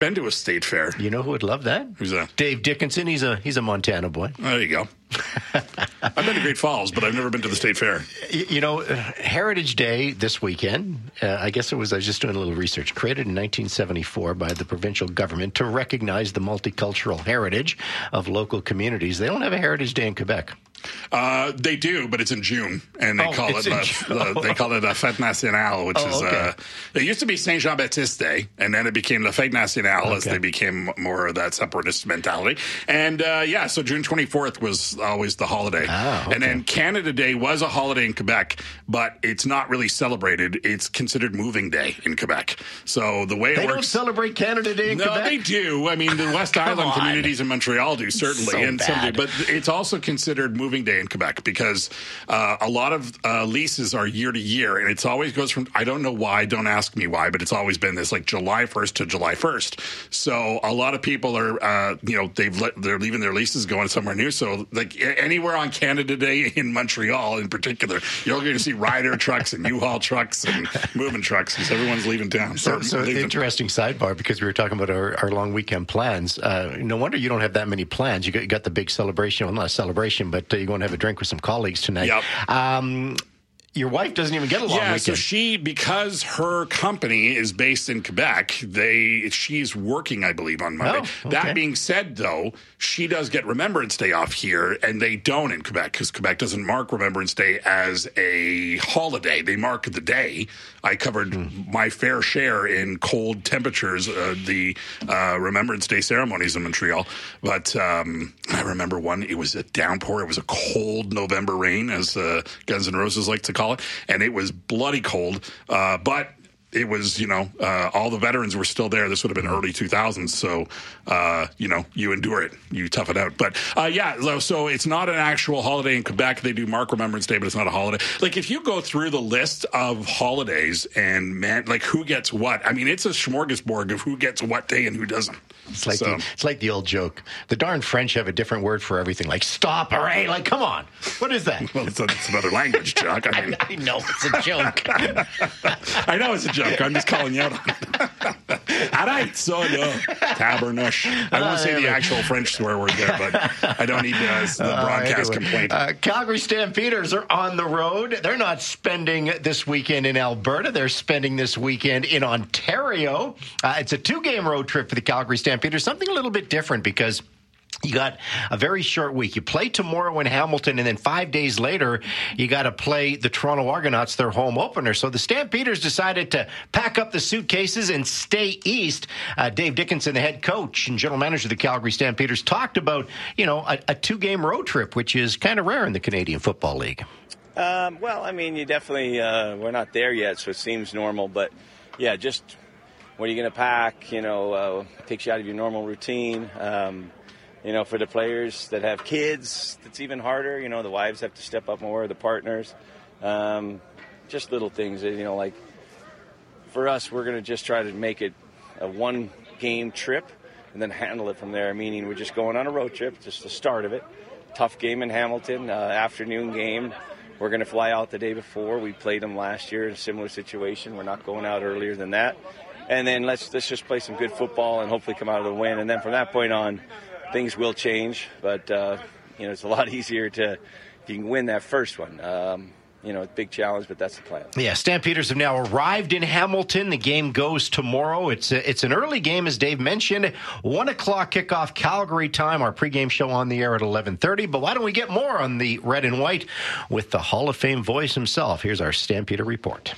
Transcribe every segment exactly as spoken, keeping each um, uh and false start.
been to a state fair. You know who would love that? Who's that? Dave Dickinson. He's a he's a Montana boy. There you go. I've been to Great Falls, but I've never been to the state fair. You, you know, Heritage Day this weekend, uh, I guess it was, I was just doing a little research, created in nineteen seventy-four by the provincial government to recognize the multicultural heritage of local communities. They don't have a Heritage Day in Quebec. Uh, they do, but it's in June, and they Oh, call it's it in la, June. la, they call it La Fête Nationale, which Oh, is okay. uh, it used to be Saint Jean Baptiste Day, and then it became La Fête Nationale as Okay. they became more of that separatist mentality. And uh, yeah, so June twenty-fourth was always the holiday, Ah, okay. and then Canada Day was a holiday in Quebec, but it's not really celebrated. It's considered Moving Day in Quebec. So the way it They works, don't celebrate Canada Day in no, Quebec? they do. I mean, the West Come Island on. communities in Montreal do, certainly. So and some do, bad. but it's also considered Moving Day in Quebec because uh, a lot of uh, leases are year to year, and it's always goes from, I don't know why, don't ask me why, but it's always been this like July first to July first. So a lot of people are, uh, you know, they've let, they're leaving their leases going somewhere new. So like anywhere on Canada Day in Montreal in particular, you're going to see Ryder trucks and U-Haul trucks and moving trucks because everyone's leaving town. So, Or so leaving. interesting sidebar, because we were talking about our, our long weekend plans. Uh, no wonder you don't have that many plans. You got, you got the big celebration, well, not a celebration, but uh, you're going to have a drink with some colleagues tonight. Yep. Um, your wife doesn't even get a long Yeah, weekend. so she, because her company is based in Quebec, they she's working, I believe, on Monday. Oh, okay. That being said, though, she does get Remembrance Day off here, and they don't in Quebec, because Quebec doesn't mark Remembrance Day as a holiday. They mark the day. I covered Hmm. my fair share in cold temperatures, uh, the uh, Remembrance Day ceremonies in Montreal. But um, I remember one, it was a downpour. It was a cold November rain, as uh, Guns N' Roses like to call it, and it was bloody cold. Uh, but it was, you know, uh, all the veterans were still there. This would have been early two thousands. So, uh, you know, you endure it. You tough it out. But, uh, yeah, so- so it's not an actual holiday in Quebec. They do mark Remembrance Day, but it's not a holiday. Like, if you go through the list of holidays and, man, like, who gets what, I mean, it's a smorgasbord of who gets what day and who doesn't. It's like, So- the, it's like the old joke. The darn French have a different word for everything, like stop or hey, like, come on. What is that? Well, it's, a, it's another language, Chuck. I mean, I know, it's a joke. I know it's a joke. I'm just calling you out on it. All right, so no. Tabernush. I won't say the actual French swear word there, but I don't need uh, the broadcast Uh, anyway, complaint. Uh, Calgary Stampeders are on the road. They're not spending this weekend in Alberta. They're spending this weekend in Ontario. Uh, it's a two-game road trip for the Calgary Stampeders, something a little bit different because you got a very short week. You play tomorrow in Hamilton, and then five days later, you got to play the Toronto Argonauts, their home opener. So the Stampeders decided to pack up the suitcases and stay east. Uh, Dave Dickinson, the head coach and general manager of the Calgary Stampeders, talked about, you know, a, a two-game road trip, which is kind of rare in the Canadian Football League. Um, well, I mean, you definitely, uh, we're not there yet, so it seems normal. But, yeah, just what are you going to pack? You know, uh, takes you out of your normal routine. Um You know, for the players that have kids, it's even harder. You know, the wives have to step up more, the partners. Um, just little things, you know, like for us, we're going to just try to make it a one-game trip and then handle it from there, meaning we're just going on a road trip, just the start of it. Tough game in Hamilton, uh, afternoon game. We're going to fly out the day before. We played them last year in a similar situation. We're not going out earlier than that. And then let's let's just play some good football and hopefully come out of the win. And then from that point on, things will change, but, uh, you know, it's a lot easier to, if you can win that first one. Um, you know, it's a big challenge, but that's the plan. Yeah, Stampeders have now arrived in Hamilton. The game goes tomorrow. It's a, it's an early game, as Dave mentioned. One o'clock kickoff Calgary time. Our pregame show on the air at eleven thirty. But why don't we get more on the red and white with the Hall of Fame voice himself? Here's our Stampeder report.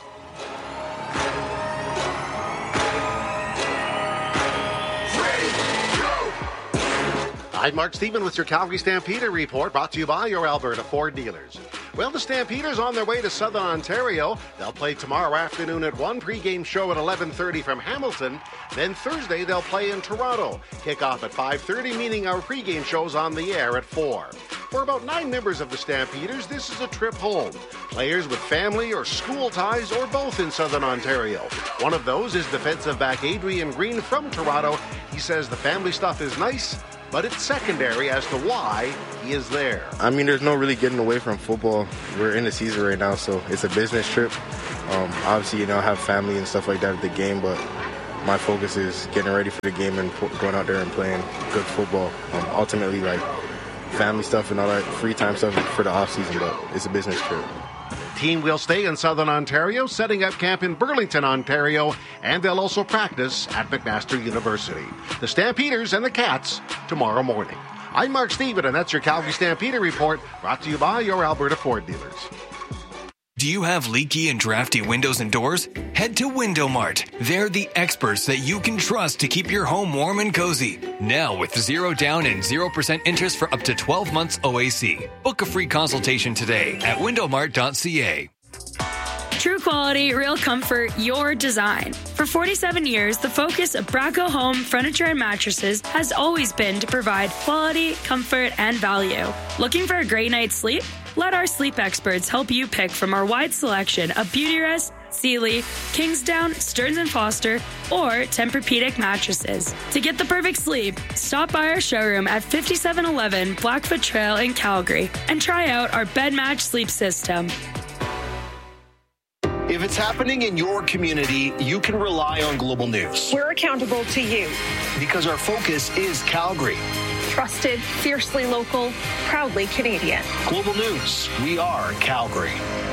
I'm Mark Steven with your Calgary Stampeder report, brought to you by your Alberta Ford dealers. Well, the Stampeders on their way to Southern Ontario. They'll play tomorrow afternoon at one, pregame show at eleven thirty from Hamilton. Then Thursday they'll play in Toronto. Kickoff at five thirty, meaning our pregame show's on the air at four. For about nine members of the Stampeders, this is a trip home. Players with family or school ties or both in Southern Ontario. One of those is defensive back Adrian Green from Toronto. He says the family stuff is nice, but it's secondary as to why he is there. I mean, there's no really getting away from football. We're in the season right now, so it's a business trip. Um, obviously, you know, I have family and stuff like that at the game, but my focus is getting ready for the game and going out there and playing good football. Um, ultimately, like family stuff and all that free time stuff for the off season, but it's a business trip. Team will stay in Southern Ontario, setting up camp in Burlington, Ontario, and they'll also practice at McMaster University. The Stampeders and the Cats tomorrow morning. I'm Mark Steven, and that's your Calgary Stampeder Report, brought to you by your Alberta Ford dealers. Do you have leaky and drafty windows and doors? Head to Window Mart. They're the experts that you can trust to keep your home warm and cozy. Now with zero down and zero percent interest for up to twelve months O A C. Book a free consultation today at window mart dot c a. True quality, real comfort, your design. For forty-seven years, the focus of Braco Home Furniture and Mattresses has always been to provide quality, comfort, and value. Looking for a great night's sleep? Let our sleep experts help you pick from our wide selection of Beautyrest, Sealy, Kingsdown, Stearns and Foster, or Tempur-Pedic mattresses. To get the perfect sleep, stop by our showroom at fifty-seven eleven Blackfoot Trail in Calgary and try out our Bed Match sleep system. If it's happening in your community, you can rely on Global News. We're accountable to you. Because our focus is Calgary. Trusted, fiercely local, proudly Canadian. Global News, we are Calgary.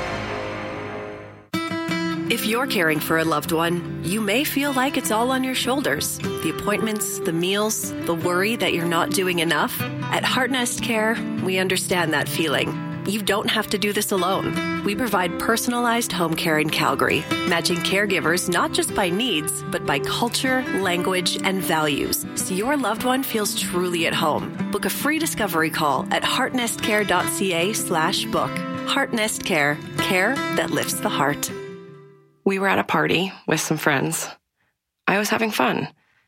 If you're caring for a loved one, you may feel like it's all on your shoulders. The appointments, the meals, the worry that you're not doing enough. At Heartnest Care, we understand that feeling. You don't have to do this alone. We provide personalized home care in Calgary, matching caregivers not just by needs, but by culture, language, and values, so your loved one feels truly at home. Book a free discovery call at heartnestcare dot c a slash book. Heartnest Care, care that lifts the heart. We were at a party with some friends. I was having fun.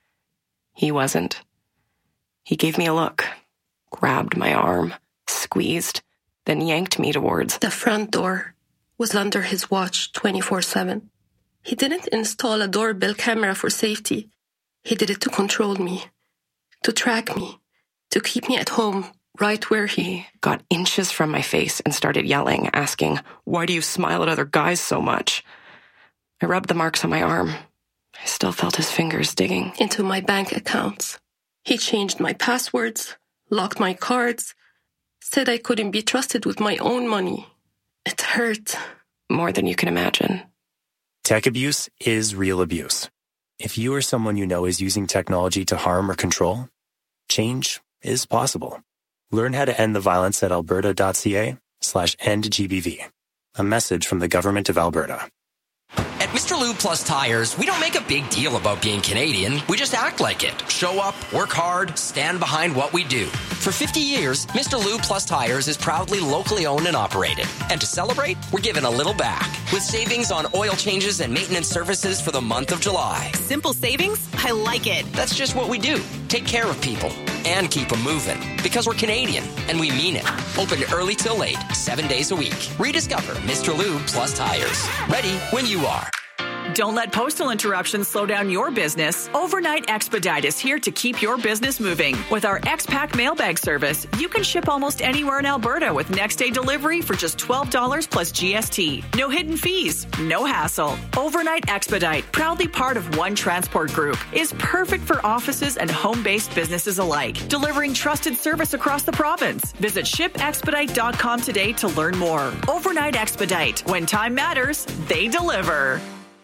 He wasn't. He gave me a look, grabbed my arm, squeezed, then yanked me towards the front door. Was under his watch twenty-four seven. He didn't install a doorbell camera for safety. He did it to control me, to track me, to keep me at home, right where he got inches from my face and started yelling, asking, "Why do you smile at other guys so much?" I rubbed the marks on my arm. I still felt his fingers digging into my bank accounts. He changed my passwords, locked my cards, said I couldn't be trusted with my own money. It hurt. More than you can imagine. Tech abuse is real abuse. If you or someone you know is using technology to harm or control, change is possible. Learn how to end the violence at alberta dot c a slash end G B V. A message from the Government of Alberta. At Mister Lube Plus Tires, we don't make a big deal about being Canadian. We just act like it. Show up, work hard, stand behind what we do. For fifty years, Mister Lube Plus Tires is proudly locally owned and operated. And to celebrate, we're giving a little back with savings on oil changes and maintenance services for the month of July. Simple savings? I like it. That's just what we do. Take care of people and keep them moving. Because we're Canadian, and we mean it. Open early till late, seven days a week. Rediscover Mister Lube Plus Tires. Ready when you are. Don't let postal interruptions slow down your business. Overnight Expedite is here to keep your business moving. With our X-Pack mailbag service, you can ship almost anywhere in Alberta with next-day delivery for just twelve dollars plus G S T. No hidden fees, no hassle. Overnight Expedite, proudly part of One Transport Group, is perfect for offices and home-based businesses alike, delivering trusted service across the province. Visit ship expedite dot com today to learn more. Overnight Expedite. When time matters, they deliver.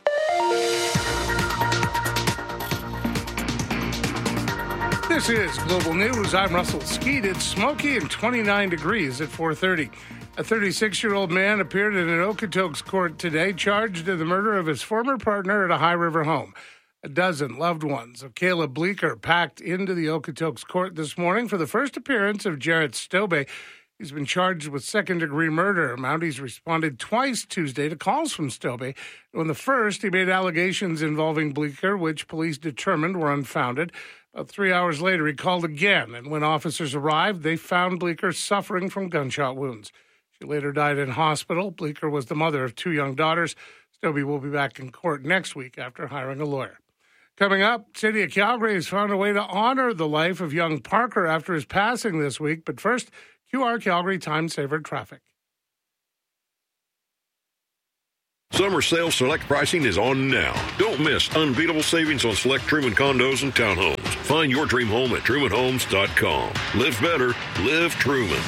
This is Global News. I'm Russell Skeet. It's smoky and twenty-nine degrees at four thirty. A thirty-six-year-old man appeared in an Okotoks court today, charged in the murder of his former partner at a High River home. A dozen loved ones of Caleb Bleeker packed into the Okotoks court this morning for the first appearance of Jarrett Stobbe. He's been charged with second-degree murder. Mounties responded twice Tuesday to calls from Stobbe. On the first, he made allegations involving Bleeker, which police determined were unfounded. About three hours later, he called again, and when officers arrived, they found Bleeker suffering from gunshot wounds. She later died in hospital. Bleeker was the mother of two young daughters. Stobbe will be back in court next week after hiring a lawyer. Coming up, City of Calgary has found a way to honor the life of young Parker after his passing this week. But first, Q R Calgary time-saver traffic. Summer sale select pricing is on now. Don't miss unbeatable savings on select Truman condos and townhomes. Find your dream home at truman homes dot com. Live better. Live Truman.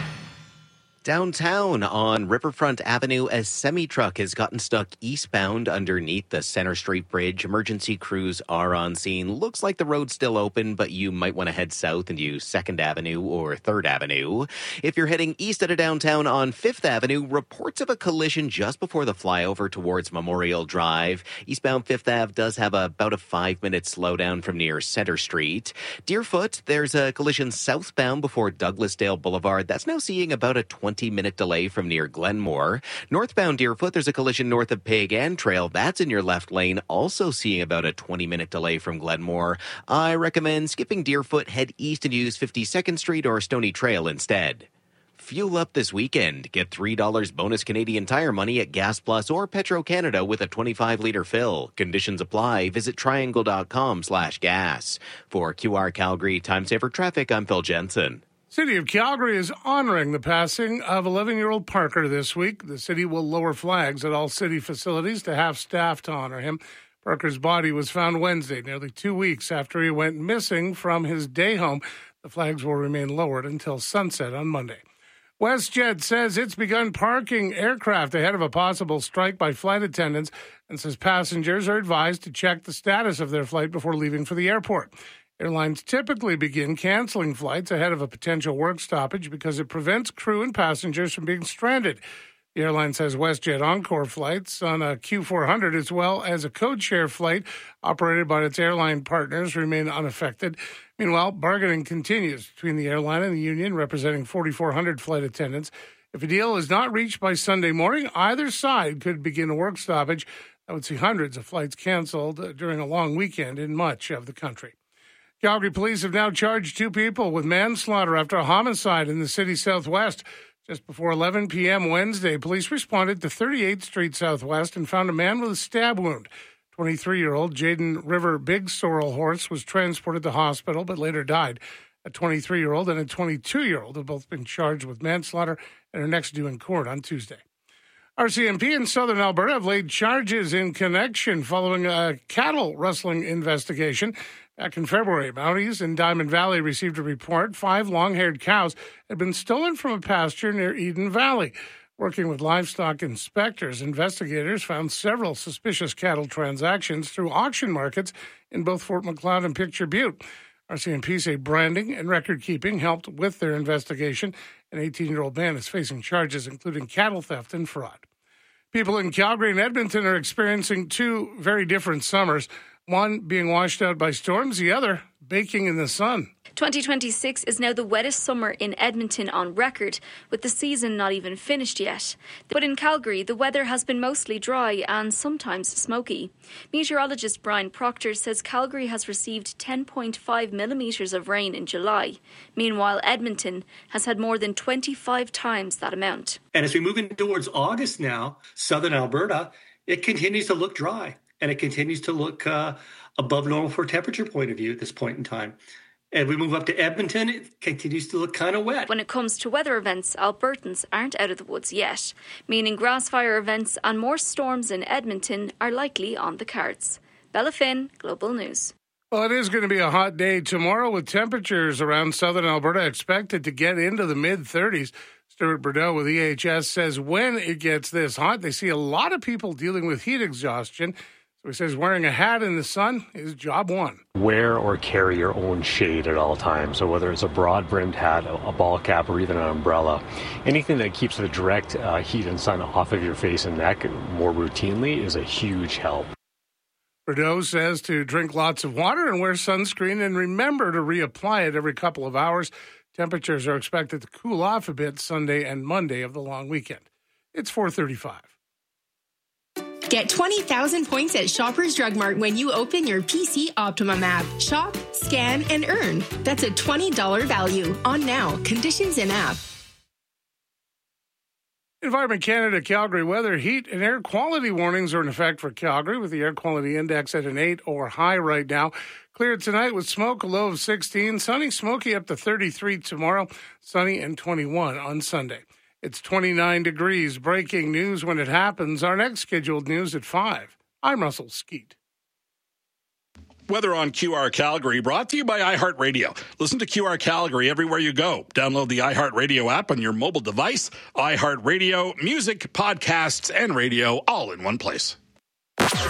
Downtown on Riverfront Avenue, a semi-truck has gotten stuck eastbound underneath the Center Street Bridge. Emergency crews are on scene. Looks like the road's still open, but you might want to head south and use second Avenue or third Avenue. If you're heading east out of downtown on fifth Avenue, reports of a collision just before the flyover towards Memorial Drive. Eastbound fifth Avenue does have about a five-minute slowdown from near Center Street. Deerfoot, there's a collision southbound before Douglasdale Boulevard. That's now seeing about a twenty minute delay from near Glenmore. Northbound Deerfoot, there's a collision north of Pig End Trail. That's in your left lane, also seeing about a twenty minute delay from Glenmore. I recommend skipping Deerfoot, head east and use fifty-second Street or Stony Trail instead. Fuel up this weekend. Get three dollars bonus Canadian Tire money at Gas Plus or Petro-Canada with a twenty-five litre fill. Conditions apply. Visit triangle.com slash gas. For Q R Calgary Time Saver Traffic, I'm Phil Jensen. City of Calgary is honoring the passing of eleven-year-old Parker this week. The city will lower flags at all city facilities to have staff to honor him. Parker's body was found Wednesday, nearly two weeks after he went missing from his day home. The flags will remain lowered until sunset on Monday. WestJet says it's begun parking aircraft ahead of a possible strike by flight attendants and says passengers are advised to check the status of their flight before leaving for the airport. Airlines typically begin canceling flights ahead of a potential work stoppage because it prevents crew and passengers from being stranded. The airline says WestJet Encore flights on a Q four hundred as well as a code-share flight operated by its airline partners remain unaffected. Meanwhile, bargaining continues between the airline and the union representing forty-four hundred flight attendants. If a deal is not reached by Sunday morning, either side could begin a work stoppage that would see hundreds of flights canceled during a long weekend in much of the country. Calgary police have now charged two people with manslaughter after a homicide in the city southwest. Just before eleven p.m. Wednesday, police responded to thirty-eighth Street Southwest and found a man with a stab wound. twenty-three-year-old Jaden River Big Sorrel Horse was transported to hospital but later died. A twenty-three-year-old and a twenty-two-year-old have both been charged with manslaughter and are next due in court on Tuesday. R C M P in southern Alberta have laid charges in connection following a cattle rustling investigation. Back in February, Mounties in Diamond Valley received a report five long-haired cows had been stolen from a pasture near Eden Valley. Working with livestock inspectors, investigators found several suspicious cattle transactions through auction markets in both Fort Macleod and Picture Butte. R C M P say branding and record-keeping helped with their investigation. An eighteen-year-old man is facing charges including cattle theft and fraud. People in Calgary and Edmonton are experiencing two very different summers. One being washed out by storms, the other baking in the sun. twenty twenty-six is now the wettest summer in Edmonton on record, with the season not even finished yet. But in Calgary, the weather has been mostly dry and sometimes smoky. Meteorologist Brian Proctor says Calgary has received ten point five millimetres of rain in July. Meanwhile, Edmonton has had more than twenty-five times that amount. And as we move in towards August now, southern Alberta, it continues to look dry. And it continues to look uh, above normal for a temperature point of view at this point in time. And we move up to Edmonton, it continues to look kind of wet. When it comes to weather events, Albertans aren't out of the woods yet, meaning grass fire events and more storms in Edmonton are likely on the cards. Bella Finn, Global News. Well, it is going to be a hot day tomorrow with temperatures around southern Alberta expected to get into the mid-thirties. Stuart Bordeaux with E H S says when it gets this hot, they see a lot of people dealing with heat exhaustion. So he says wearing a hat in the sun is job one. Wear or carry your own shade at all times. So whether it's a broad-brimmed hat, a ball cap, or even an umbrella, anything that keeps the direct uh, heat and sun off of your face and neck more routinely is a huge help. Bordeaux says to drink lots of water and wear sunscreen and remember to reapply it every couple of hours. Temperatures are expected to cool off a bit Sunday and Monday of the long weekend. It's four thirty-five. Get twenty thousand points at Shoppers Drug Mart when you open your P C Optimum app. Shop, scan, and earn. That's a twenty dollars value. On now. Conditions in app. Environment Canada Calgary weather, heat and air quality warnings are in effect for Calgary with the air quality index at an eight or high right now. Clear tonight with smoke, a low of sixteen. Sunny, smoky up to thirty-three tomorrow. Sunny and twenty-one on Sunday. It's twenty-nine degrees. Breaking news when it happens. Our next scheduled news at five. I'm Russell Skeet. Weather on Q R Calgary, brought to you by iHeartRadio. Listen to Q R Calgary everywhere you go. Download the iHeartRadio app on your mobile device. iHeartRadio, music, podcasts, and radio all in one place.